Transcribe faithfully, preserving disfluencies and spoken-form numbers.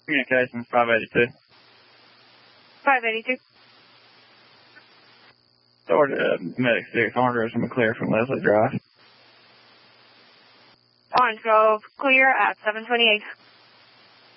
Communications five eighty-two. five eighty-two. Sorted uh, Medic six, Orange Grove clear from Leslie Drive. Orange Grove, clear at seven twenty-eight.